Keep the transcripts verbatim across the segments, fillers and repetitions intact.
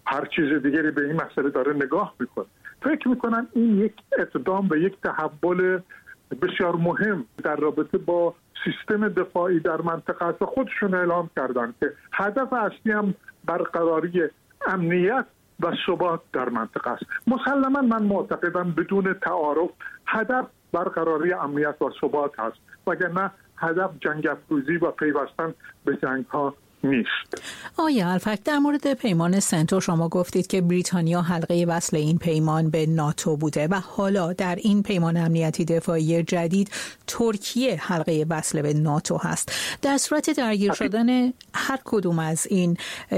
هر چیز دیگری به این مسئله داره نگاه میکنه. فکر میکنم این یک اقدام و یک تحول بسیار مهم در رابطه با سیستم دفاعی در منطقه است و خودشون اعلام کردن که هدف اصلی هم برقراری امنیت و ثبات در منطقه است. مسلما من معتقدم بدون تعارف هدف برقراری امنیت و ثبات است، وگرنه هدف جنگ افروزی و پیوستن به جنگ ها نیست. آقای الفک، در مورد پیمان سنتو شما گفتید که بریتانیا حلقه وصل این پیمان به ناتو بوده و حالا در این پیمان امنیتی دفاعی جدید ترکیه حلقه وصل به ناتو هست. در صورت درگیر شدن هر کدوم از این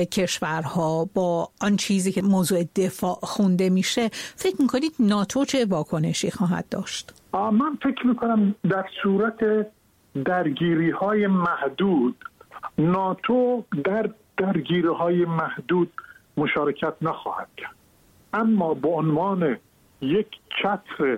کشورها با آن چیزی که موضوع دفاع خونده میشه، فکر میکنید ناتو چه واکنشی خواهد داشت؟ من فکر میکنم در صورت درگیری های محدود ناتو در درگیری‌های محدود مشارکت نخواهد کرد، اما به عنوان یک چتر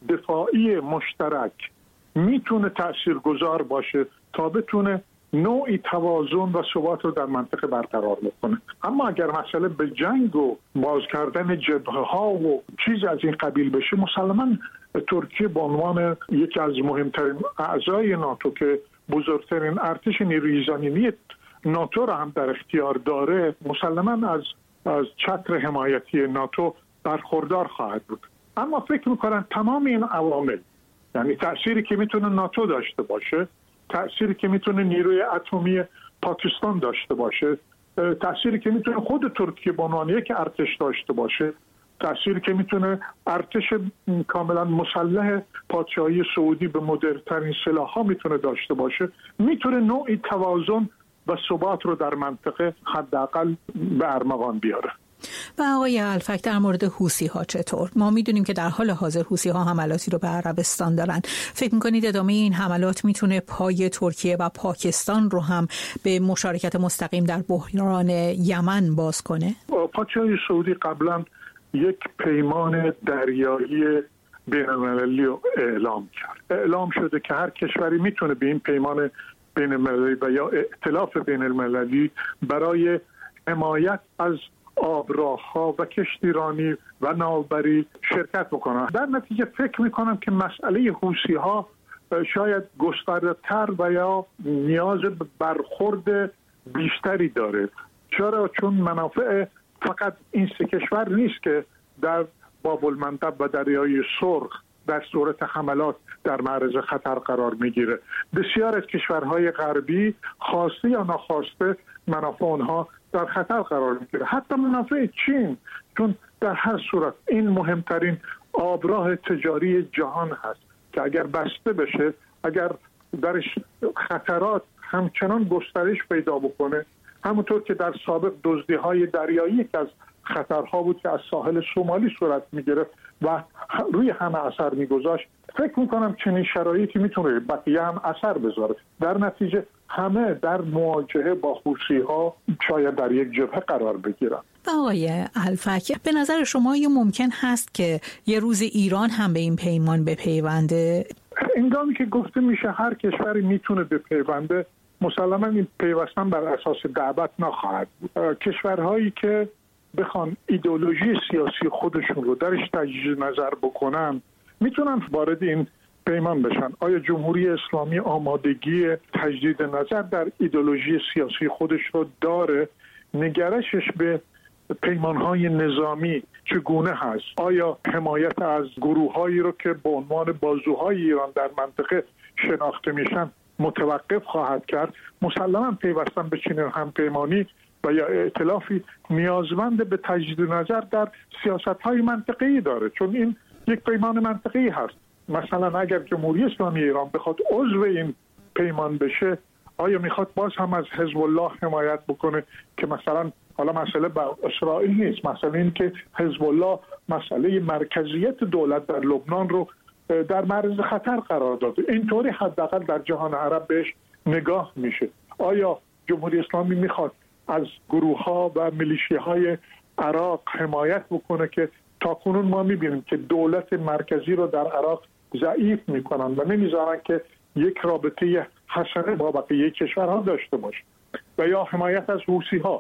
دفاعی مشترک میتونه تاثیرگذار باشه تا بتونه نوعی توازن و ثبات رو در منطقه برقرار بکنه. اما اگر مسئله به جنگ و باز کردن جبهه‌ها و چیز از این قبیل بشه، مسلماً ترکیه به عنوان یکی از مهمترین اعضای ناتو که بزرگترین ارتش نیروی زمینی ناتو را هم در اختیار داره، مسلماً از از چتر حمایتی ناتو برخوردار خواهد بود. اما فکر میکنم تمام این عوامل، یعنی تأثیری که میتونه ناتو داشته باشه، تأثیری که میتونه نیروی اتمی پاکستان داشته باشه، تأثیری که میتونه خود ترکیه به عنوان یک ارتش داشته باشه، تأثیری که میتونه ارتش کاملا مسلح پادشاهی سعودی به مدرن‌ترین سلاح‌ها میتونه داشته باشه، میتونه نوعی توازن و ثبات رو در منطقه حداقل به ارمغان بیاره. و آقای الفک، در مورد حوثی ها چطور؟ ما میدونیم که در حال حاضر حوثی ها حملاتی رو به عربستان دارن. فکر میکنید ادامه این حملات میتونه پای ترکیه و پاکستان رو هم به مشارکت مستقیم در بحران یمن باز کنه؟ پادشاهی سعودی قبلا یک پیمان دریایی بین‌المللی رو اعلام کرد. اعلام شده که هر کشوری میتونه به این پیمان بین‌المللی و یا ائتلاف بین‌المللی برای حمایت از آبراه‌ها و کشتیرانی و ناوبری شرکت بکنه. در نتیجه فکر میکنم که مسئله حوثی‌ها شاید گسترده‌تر و یا نیاز به برخورد بیشتری داره. چرا؟ چون منافع فقط این سه کشور نیست که در باب المندب و دریای سرخ در صورت حملات در معرض خطر قرار میگیره. بسیار از کشورهای غربی خواسته یا ناخواسته منافع اونها در خطر قرار میگیره. حتی منافع چین، چون در هر صورت این مهمترین آبراه تجاری جهان هست که اگر بسته بشه، اگر درش خطرات همچنان گسترش پیدا بکنه، همونطور که در سابق دزدی‌های دریایی که از خطرها بود که از ساحل شمالی صورت می‌گرفت و روی همه اثر می‌گذاشت، فکر می‌کنم چنین شرایطی می‌تونه بقیه هم اثر بذاره. در نتیجه همه در مواجهه با حوثی‌ها شاید در یک جبهه قرار بگیرن. و آقای الفک، به نظر شما یه ممکن هست که یه روز ایران هم به این پیمان بپیونده؟ هنگامی که گفته میشه هر کشوری میتونه بپیونده، مسلماً این پیوستن بر اساس دعوت نخواهد بود. کشورهایی که بخوان ایدئولوژی سیاسی خودشون رو درش تجدید نظر بکنن میتونن وارد این پیمان بشن. آیا جمهوری اسلامی آمادگی تجدید نظر در ایدئولوژی سیاسی خودش رو داره؟ نگرشش به پیمانهای نظامی چگونه هست؟ آیا حمایت از گروه‌هایی رو که به عنوان بازوهای ایران در منطقه شناخته میشن متوقف خواهد کرد؟ مسلماً پیوستن به چنین همپیمانی و یا ائتلافی نیازمند به تجدید نظر در سیاست‌های منطقه‌ای داره، چون این یک پیمان منطقه‌ای هست. مثلا اگر جمهوری اسلامی ایران بخواد عضو این پیمان بشه، آیا میخواد باز هم از حزب الله حمایت بکنه که مثلا حالا مسئله با اسرائیل نیست، مسئله این که حزب الله مسئله مرکزیت دولت در لبنان رو در معرض خطر قرار داده؟ اینطوری حداقل در جهان عرب بهش نگاه میشه. آیا جمهوری اسلامی میخواد از گروه‌ها و میلیشیاهای عراق حمایت بکنه که تاکنون ما میبینیم که دولت مرکزی رو در عراق ضعیف میکنن و نمیذارن که یک رابطه حسنه با بقیه کشورها داشته باشه؟ و یا حمایت از حوثی‌ها؟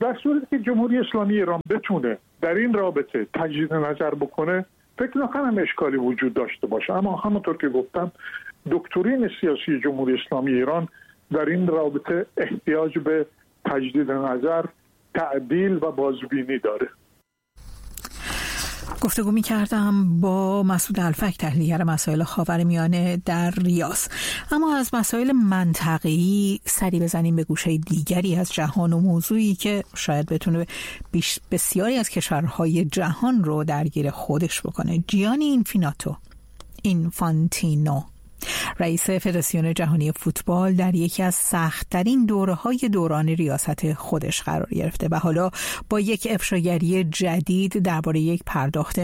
در صورتی که جمهوری اسلامی ایران بتونه در این رابطه تجدید نظر بکنه، فکر نکنم اشکالی وجود داشته باشه. اما همونطور که گفتم دکترین سیاسی جمهوری اسلامی ایران در این رابطه احتیاج به تجدید نظر، تعدیل و بازبینی داره. گفتگو می کردم با مسعود الفک، تحلیلگر مسائل خاورمیانه در ریاض. اما از مسائل منطقه‌ای سری بزنیم به گوشه دیگری از جهان و موضوعی که شاید بتونه بیش بسیاری از کشورهای جهان رو درگیر خودش بکنه. جیانی اینفیناتو اینفانتینو، رئیس فدراسیون جهانی فوتبال، در یکی از سخت‌ترین دوره‌های دوران ریاست خودش قرار گرفته و حالا با یک افشاگری جدید درباره یک پرداخت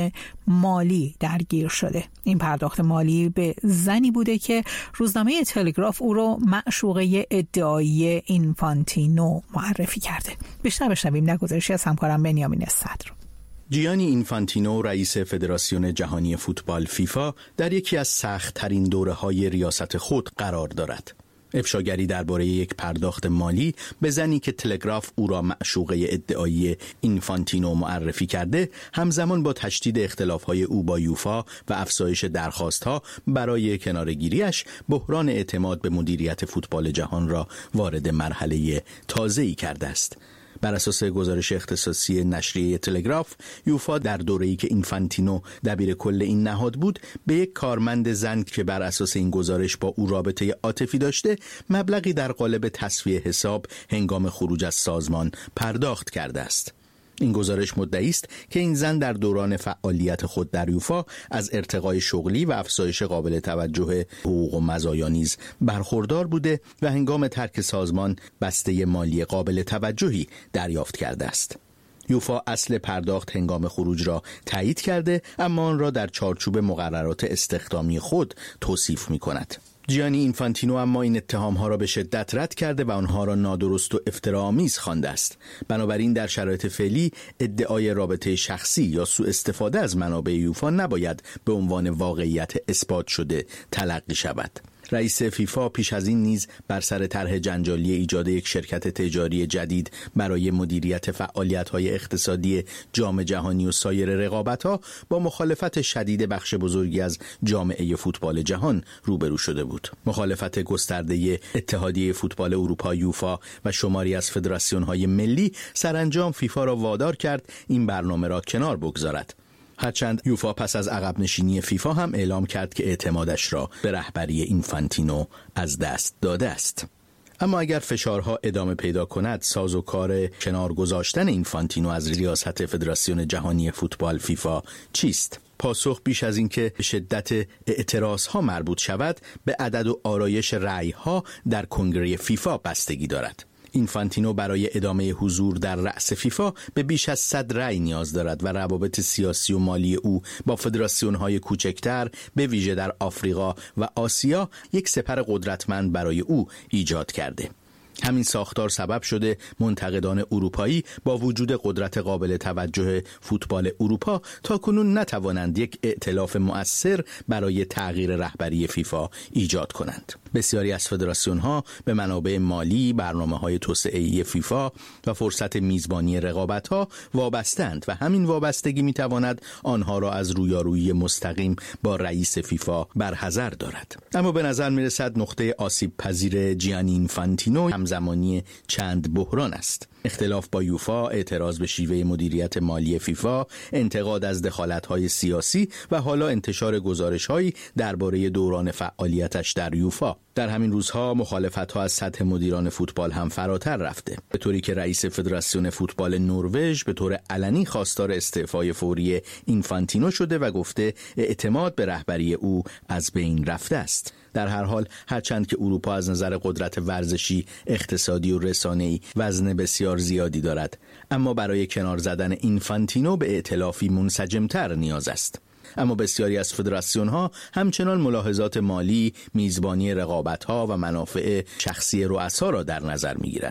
مالی درگیر شده. این پرداخت مالی به زنی بوده که روزنامه تلگراف او رو معشوقه ادعایی اینفانتینو معرفی کرده. بیشتر بشنویم در گزارشی از همکارم بنیامین صدر. جیانی اینفانتینو، رئیس فدراسیون جهانی فوتبال فیفا، در یکی از سخت‌ترین دوره‌های ریاست خود قرار دارد. افشاگری درباره یک پرداخت مالی به زنی که تلگراف او را معشوقه ادعایی اینفانتینو معرفی کرده، همزمان با تشدید اختلاف‌های او با یوفا و افزایش درخواست‌ها برای کناره‌گیری‌اش، بحران اعتماد به مدیریت فوتبال جهان را وارد مرحله تازه‌ای کرده است. بر اساس گزارش اختصاصی نشریه تلگراف، یوفا در دوره‌ای که اینفانتینو دبیر کل این نهاد بود، به یک کارمند زن که بر اساس این گزارش با او رابطه عاطفی داشته، مبلغی در قالب تسویه حساب هنگام خروج از سازمان پرداخت کرده است. این گزارش مدعی است که این زن در دوران فعالیت خود در یوفا از ارتقای شغلی و افزایش قابل توجه حقوق و مزایا نیز برخوردار بوده و هنگام ترک سازمان بسته مالی قابل توجهی دریافت کرده است. یوفا اصل پرداخت هنگام خروج را تایید کرده، اما آن را در چارچوب مقررات استخدامی خود توصیف می کند. جیانی اینفانتینو اما این اتهام‌ها را به شدت رد کرده و آنها را نادرست و افتراآمیز خوانده است. بنابراین در شرایط فعلی ادعای رابطه شخصی یا سوء استفاده از منابع یوفا نباید به عنوان واقعیت اثبات شده تلقی شود. رئیس فیفا پیش از این نیز بر سر طرح جنجالی ایجاد یک شرکت تجاری جدید برای مدیریت فعالیت‌های اقتصادی جام جهانی و سایر رقابت‌ها با مخالفت شدید بخش بزرگی از جامعه فوتبال جهان روبرو شده بود. مخالفت گسترده اتحادیه فوتبال اروپا یوفا و شماری از فدراسیون‌های ملی سرانجام فیفا را وادار کرد این برنامه را کنار بگذارد. هرچند یوفا پس از عقب نشینی فیفا هم اعلام کرد که اعتمادش را به رهبری اینفانتینو از دست داده است. اما اگر فشارها ادامه پیدا کند، سازوکار کنار گذاشتن اینفانتینو از ریاست فدراسیون جهانی فوتبال فیفا چیست؟ پاسخ بیش از این که شدت اعتراضها مربوط شود، به عدد و آرایش رأی‌ها در کنگره فیفا بستگی دارد. اینفانتینو برای ادامه حضور در رأس فیفا به بیش از صد رأی نیاز دارد و روابط سیاسی و مالی او با فدراسیون‌های کوچکتر به ویژه در آفریقا و آسیا یک سپر قدرتمند برای او ایجاد کرده. همین ساختار سبب شده منتقدان اروپایی با وجود قدرت قابل توجه فوتبال اروپا تاکنون نتوانند یک ائتلاف مؤثر برای تغییر رهبری فیفا ایجاد کنند. بسیاری از فدراسیون‌ها به منابع مالی، برنامه‌های توسعه‌ای فیفا و فرصت میزبانی رقابت‌ها وابسته‌اند و همین وابستگی می‌تواند آنها را از رویارویی مستقیم با رئیس فیفا برحذر دارد. اما به نظر می‌رسد نقطه آسیب پذیر جیانی اینفانتینو همزمانی چند بحران است. اختلاف با یوفا، اعتراض به شیوه مدیریت مالی فیفا، انتقاد از دخالت‌های سیاسی و حالا انتشار گزارش‌هایی درباره دوران فعالیتش در یوفا. در همین روزها مخالفت‌ها از سطح مدیران فوتبال هم فراتر رفته، به طوری که رئیس فدراسیون فوتبال نروژ به طور علنی خواستار استعفای فوری اینفانتینو شده و گفته اعتماد به رهبری او از بین رفته است. در هر حال هرچند که اروپا از نظر قدرت ورزشی، اقتصادی و رسانه‌ای وزن بسیار زیادی دارد، اما برای کنار زدن اینفانتینو به ائتلافی منسجم‌تر نیاز است. اما بسیاری از فدراسیون‌ها همچنان ملاحظات مالی، میزبانی رقابت‌ها و منافع شخصی رؤسا را در نظر می‌گیرند.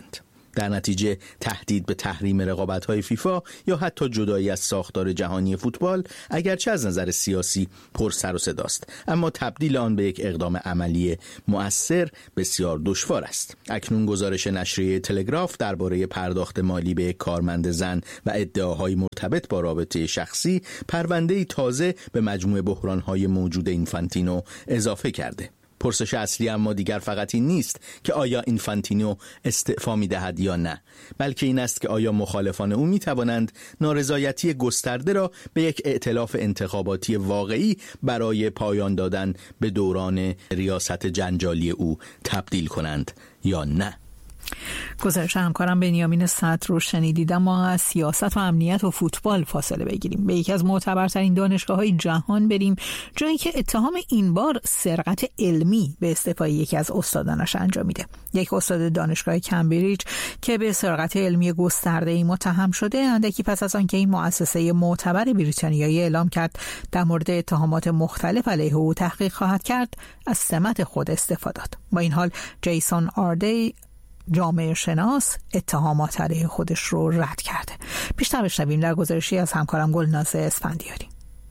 در نتیجه تهدید به تحریم رقابت‌های فیفا یا حتی جدایی از ساختار جهانی فوتبال اگرچه از نظر سیاسی پر سر و صداست، اما تبدیل آن به یک اقدام عملی مؤثر بسیار دشوار است. اکنون گزارش نشریه تلگراف درباره پرداخت مالی به یک کارمند زن و ادعاهای مرتبط با رابطه شخصی پرونده‌ای تازه به مجموع بحران‌های موجود اینفانتینو اضافه کرده. پرسش اصلی اما دیگر فقط این نیست که آیا اینفانتینو استعفا می‌دهد یا نه، بلکه این است که آیا مخالفان او می‌توانند نارضایتی گسترده را به یک ائتلاف انتخاباتی واقعی برای پایان دادن به دوران ریاست جنجالی او تبدیل کنند یا نه. گزارش همکارم بنیامین صدر رو شنیدید. ما از سیاست و امنیت و فوتبال فاصله بگیریم، به یکی از معتبرترین دانشگاه‌های جهان بریم، جایی که اتهام این بار سرقت علمی به استعفای یکی از استادانش انجامیده. یک استاد دانشگاه کمبریج که به سرقت علمی گسترده‌ای متهم شده، اندکی پس از آنکه این مؤسسه معتبر بریتانیایی اعلام کرد در مورد اتهامات مختلف علیه او تحقیق خواهد کرد، از سمت خود استعفا داد. با این حال جیسون آردی، جامعه شناس، اتهامات علیه خودش رو رد کرده. بیشتر بشنویم در گزارشی از همکارم گلناز اسفندیاری.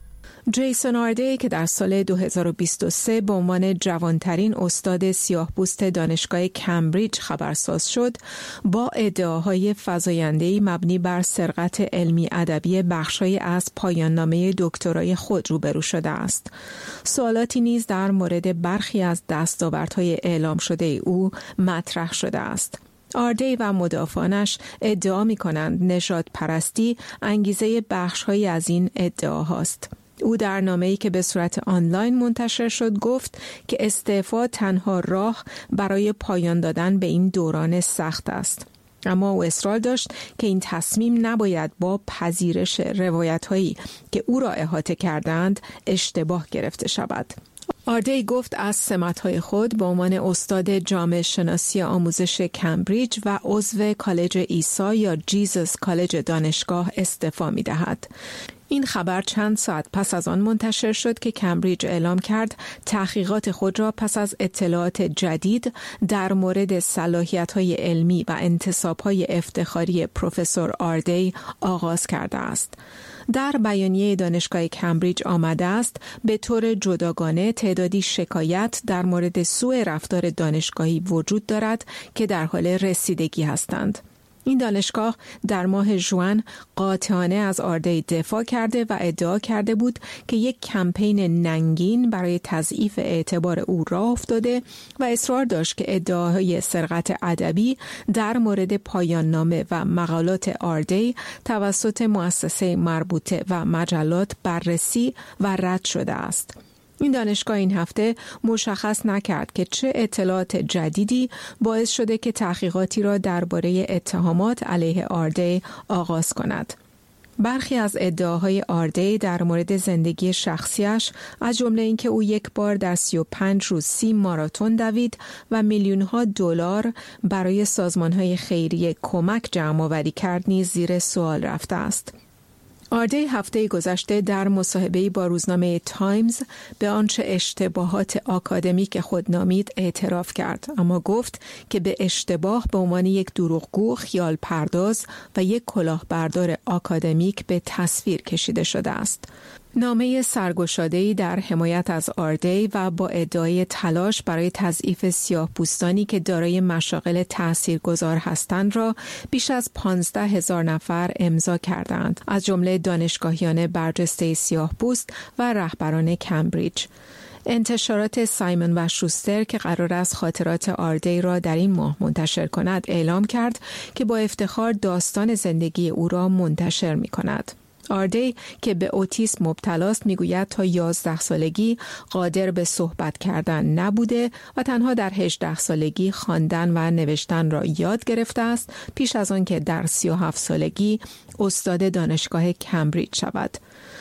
جیسون آردی که در سال دو هزار و بیست و سه به عنوان جوانترین استاد سیاه‌پوست دانشگاه کمبریج خبرساز شد، با ادعاهای فزاینده‌ای مبنی بر سرقت علمی ادبی بخش‌هایی از پایان‌نامه دکترای خود روبرو شده است. سوالاتی نیز در مورد برخی از دستاوردهای اعلام شده او مطرح شده است. آردی و مدافعانش ادعا می‌کنند نژاد پرستی انگیزه بخش‌هایی از این ادعاهاست. او در نامه‌ای که به صورت آنلاین منتشر شد گفت که استعفا تنها راه برای پایان دادن به این دوران سخت است. اما او اصرار داشت که این تصمیم نباید با پذیرش روایت‌هایی که او را احاطه کردند اشتباه گرفته شود. آردی گفت از سمت‌های خود به عنوان استاد جامعه شناسی آموزش کمبریج و عضو کالج عیسی یا جیزس کالج دانشگاه استعفا می‌دهد. این خبر چند ساعت پس از آن منتشر شد که کمبریج اعلام کرد تحقیقات خود را پس از اطلاعات جدید در مورد صلاحیت‌های علمی و انتصاب‌های افتخاری پروفسور آردی آغاز کرده است. در بیانیه دانشگاه کمبریج آمده است به طور جداگانه تعدادی شکایت در مورد سوء رفتار دانشگاهی وجود دارد که در حال رسیدگی هستند. این دانشگاه در ماه ژوئن قاطعانه از آردی دفاع کرده و ادعا کرده بود که یک کمپین ننگین برای تضعیف اعتبار او راه افتاده و اصرار داشت که ادعاهای سرقت ادبی در مورد پایان نامه و مقالات آردی توسط مؤسسه مربوطه و مجلات بررسی و رد شده است. این دانشگاه این هفته مشخص نکرد که چه اطلاعات جدیدی باعث شده که تحقیقاتی را درباره اتهامات علیه آردی آغاز کند. برخی از ادعاهای آردی در مورد زندگی شخصیش، از جمله اینکه او یک بار در سی و پنج روز سی ماراتون دوید و میلیون‌ها دلار برای سازمان‌های خیریه کمک جمع‌آوری کرد، نیز زیر سوال رفته است. آردی هفته گذشته در مصاحبه‌ای با روزنامه تایمز به آنچه اشتباهات آکادمیک خود نامید اعتراف کرد، اما گفت که به اشتباه به عنوان یک دروغگو، خیال پرداز و یک کلاهبردار آکادمیک به تصویر کشیده شده است. نامه سرگشاده‌ای در حمایت از آردی و با ادعای تلاش برای تضعیف سیاه‌پوستانی که دارای مشاغل تاثیرگذار هستند را بیش از پانزده هزار نفر امضا کردند، از جمله دانشگاهیان برجسته سیاه‌پوست و رهبران کمبریج. انتشارات سایمون و شوستر که قرار است خاطرات آردی را در این ماه منتشر کند اعلام کرد که با افتخار داستان زندگی او را منتشر می کند. آردی که به اوتیسم مبتلاست میگوید تا یازده سالگی قادر به صحبت کردن نبوده و تنها در هجده سالگی خواندن و نوشتن را یاد گرفته است پیش از آن که در سی و هفت سالگی استاد دانشگاه کمبریج شود.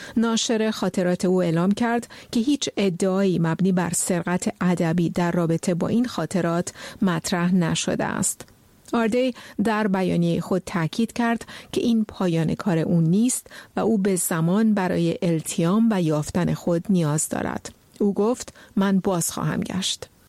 ناشر خاطرات او اعلام کرد که هیچ ادعایی مبنی بر سرقت ادبی در رابطه با این خاطرات مطرح نشده است. آردی در بیانیه خود تاکید کرد که این پایان کار او نیست و او به زمان برای التیام و یافتن خود نیاز دارد. او گفت من باز خواهم گشت.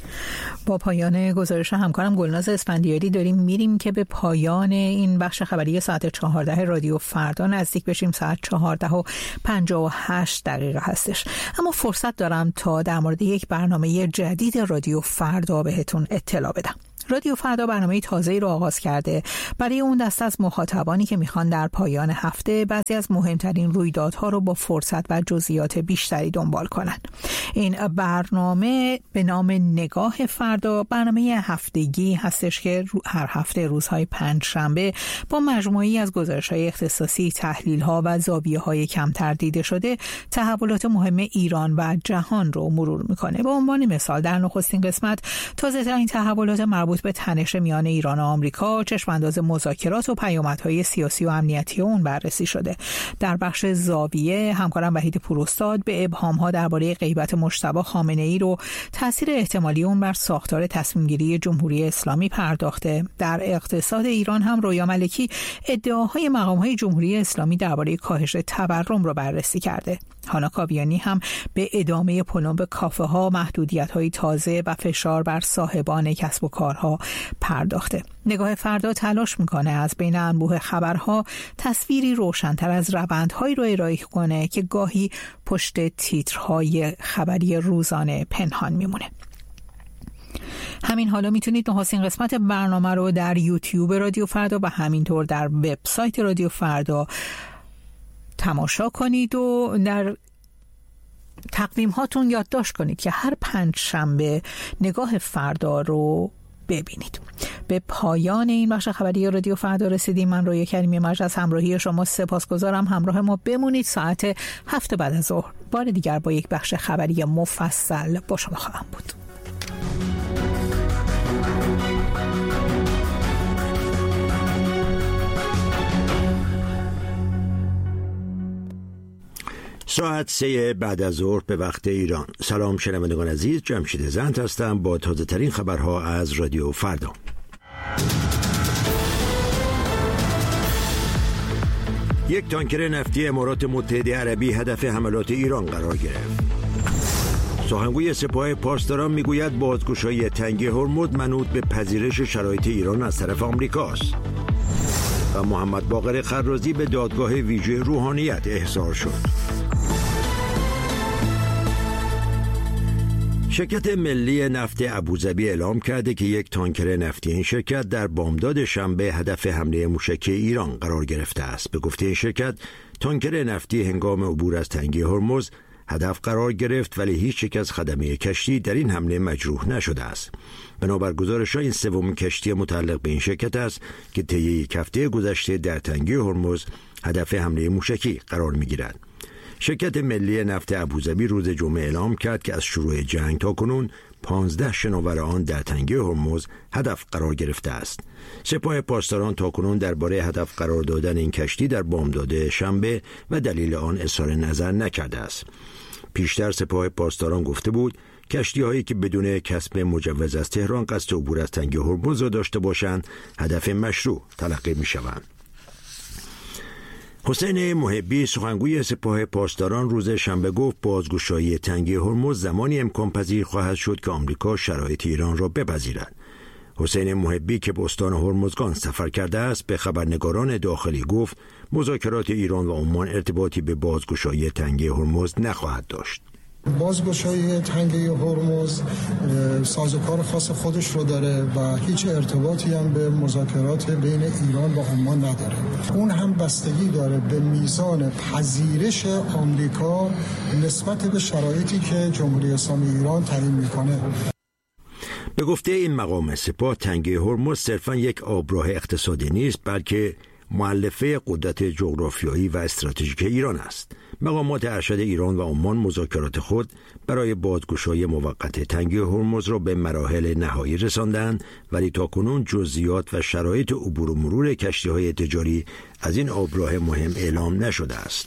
با پایان گزارش همکارم گلناز اسفندیاری داریم میریم که به پایان این بخش خبری ساعت چهارده رادیو فردا نزدیک بشیم. ساعت چهارده و پنجاه و هشت دقیقه هستش، اما فرصت دارم تا در مورد یک برنامه جدید رادیو فردا بهتون اطلاع بدم. رادیو فردا برنامه تازه‌ای رو آغاز کرده برای اون دسته از مخاطبانی که میخوان در پایان هفته بعضی از مهمترین رویدادها رو با فرصت و جزئیات بیشتری دنبال کنن. این برنامه به نام نگاه فردا برنامه هفتگی هستش که هر هفته روزهای پنج شنبه با مجموعه‌ای از گزارش‌های اختصاصی، تحلیل‌ها و زاویه‌های کمتر دیده شده تحولات مهم ایران و جهان رو مرور میکنه. به عنوان مثال در نخستین قسمت تازه‌ترین تحولات مربوط به تنش میان ایران و آمریکا، چشمانداز مذاکرات و پیامدهای سیاسی و امنیتی اون بررسی شده. در بخش زاویه همکارم وحید پوراستاد به ابهام‌ها درباره غیبت مجتبی خامنه‌ای رو تاثیر احتمالی اون بر ساختار تصمیم‌گیری جمهوری اسلامی پرداخته. در اقتصاد ایران هم رویا ملکی ادعاهای مقام‌های جمهوری اسلامی درباره کاهش تورم رو بررسی کرده. هانا کاویانی هم به ادامه پلمب کافه‌ها، محدودیت‌های تازه و فشار بر صاحبان کسب و کارها پرداخته. نگاه فردا تلاش میکنه از بین انبوه خبرها تصویری روشن‌تر از روندهایی رو ارائه کنه که گاهی پشت تیترهای خبری روزانه پنهان میمونه. همین حالا میتونید نخستین قسمت برنامه رو در یوتیوب رادیو فردا و همینطور در وبسایت رادیو فردا تماشا کنید و در تقویم هاتون یادداشت کنید که هر پنج شنبه نگاه فردا رو ببینید. به پایان این بخش خبری رادیو فردا رسیدیم. من رویا کریمی مجد از همراهی شما سپاسگزارم. همراه ما بمونید. ساعت هفت بعد از ظهر بار دیگر با یک بخش خبری مفصل با شما خواهم بود. ساعت سه بعد از ظهر به وقت ایران. سلام شنوندگان عزیز، جمشید زند هستم با تازه ترین خبرها از رادیو فردا. یک تانکر نفتی امارات متحده عربی هدف حملات ایران قرار گرفت. سخنگوی سپاه پاسداران میگوید بازگشایی تنگه هرمز منوط به پذیرش شرایط ایران از طرف آمریکاست. و محمد باقر خرازی به دادگاه ویژه روحانیت احضار شد. شرکت ملی نفت ابوظبی اعلام کرده که یک تانکر نفتی این شرکت در بامداد شنبه هدف حمله موشکی ایران قرار گرفته است. به گفته این شرکت، تانکر نفتی هنگام عبور از تنگه هرمز هدف قرار گرفت ولی هیچ یک از خدمه کشتی در این حمله مجروح نشده است. بنابر گزارش‌ها این سومین کشتی متعلق به این شرکت است که طی یک هفته گذشته در تنگه هرمز هدف حمله موشکی قرار می‌گیرد. شرکت ملی نفت ابوظبی روز جمعه اعلام کرد که از شروع جنگ تا کنون پانزده شناور آن در تنگه هرمز هدف قرار گرفته است. سپاه پاسداران تا کنون درباره هدف قرار دادن این کشتی در بامداد شنبه و دلیل آن اظهار نظر نکرده است. پیشتر سپاه پاسداران گفته بود کشتی‌هایی که بدون کسب مجوز از تهران قصد عبور از تنگه هرمز را داشته باشند هدف مشروع تلقی می‌شوند. حسین محبی سخنگوی سپاه پاسداران روز شنبه گفت بازگشایی تنگه هرمز زمانی امکان پذیر خواهد شد که آمریکا شرایط ایران را بپذیرد. حسین محبی که به استان هرمزگان سفر کرده است به خبرنگاران داخلی گفت مذاکرات ایران و عمان ارتباطی به بازگشایی تنگه هرمز نخواهد داشت. بازگشایی تنگه هرمز سازوکار خاص خودش رو داره و هیچ ارتباطی هم به مذاکرات بین ایران و عمان نداره. اون هم بستگی داره به میزان پذیرش آمریکا نسبت به شرایطی که جمهوری اسلامی ایران تعیین میکنه. به گفته این مقام سپاه تنگه هرمز صرفاً یک آبراه اقتصادی نیست بلکه مؤلفه قدرت جغرافیایی و استراتژیک ایران است. مقامات ارشد ایران و عمان مذاکرات خود برای بازگشایی موقت تنگه هرمز را به مراحل نهایی رساندند ولی تاکنون جزئیات و شرایط عبور و مرور کشتی‌های تجاری از این آبراه مهم اعلام نشده است.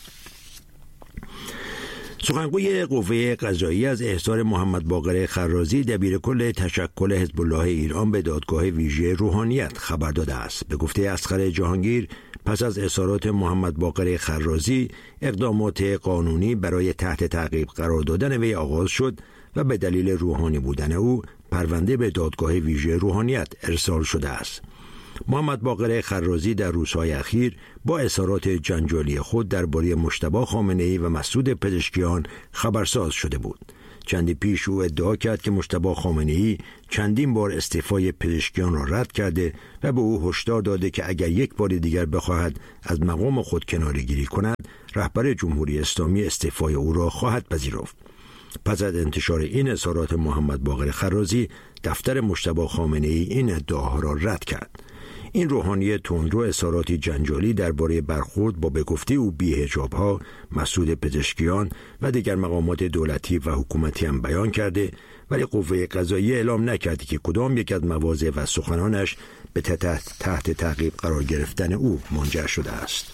سخنگوی قوه قضاییه از احضار محمد باقر خرازی دبیرکل تشکل حزب الله ایران به دادگاه ویژه روحانیت خبر داده است. به گفته اصغر جهانگیر پس از اظهارات محمد باقر خرازی اقدامات قانونی برای تحت تعقیب قرار دادن وی آغاز شد و به دلیل روحانی بودن او پرونده به دادگاه ویژه روحانیت ارسال شده است. محمد باقر خرازی در روزهای اخیر با اظهارات جنجالی خود درباره مجتبی خامنه‌ای و مسعود پزشکیان خبرساز شده بود. چندی پیش او ادعا کرد که مجتبی خامنه‌ای چندین بار استعفای پزشکیان را رد کرده و به او هشدار داده که اگر یک بار دیگر بخواهد از مقام خود کناره‌گیری کند، رهبر جمهوری اسلامی استعفای او را خواهد پذیرفت. پس از انتشار این اظهارات محمد باقر خرازی، دفتر مجتبی خامنه‌ای این ادعاها را رد کرد. این روحانی تندرو اظهاراتی جنجالی درباره برخورد با به گفته او بی‌حجاب‌ها، مسعود پزشکیان و دیگر مقامات دولتی و حکومتی هم بیان کرده، ولی قوه قضاییه اعلام نکرده که کدام یک از مواضع و سخنانش به تحت, تحت تعقیب قرار گرفتن او منجر شده است.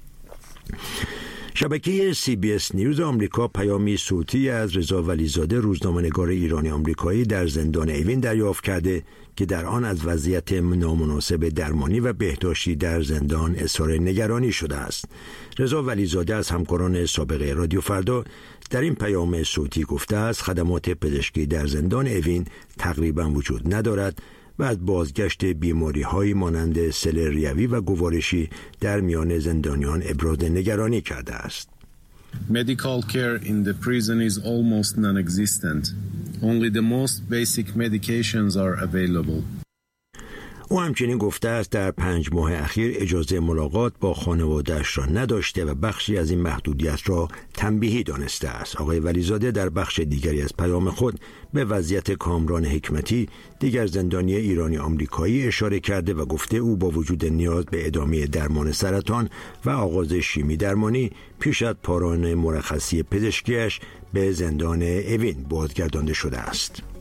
شبکه سی بی اس نیوز آمریکا پیامی صوتی از رضا ولیزاده، روزنامه‌نگار ایرانی آمریکایی در زندان اوین دریافت کرده که در آن از وضعیت نامناسب درمانی و بهداشتی در زندان اظهار نگرانی شده است. رضا ولیزاده از همکاران سابقه رادیو فردا در این پیام صوتی گفته است خدمات پزشکی در زندان اوین تقریبا وجود ندارد و از بازگشت بیماری‌های مانند سل ریوی و گوارشی در میان زندانیان ابراز نگرانی کرده است. Medical care in the prison is almost non-existent. Only the most basic medications are available. او همچنین گفته است در پنج ماه اخیر اجازه ملاقات با خانواده‌اش را نداشته و بخشی از این محدودیت را تنبیهی دانسته است. آقای ولیزاده در بخش دیگری از پیام خود به وضعیت کامران حکمتی، دیگر زندانی ایرانی آمریکایی اشاره کرده و گفته او با وجود نیاز به ادامه درمان سرطان و آغاز شیمی درمانی پیش از پایان مرخصی پزشکیش به زندان اوین بازگردانده شده است.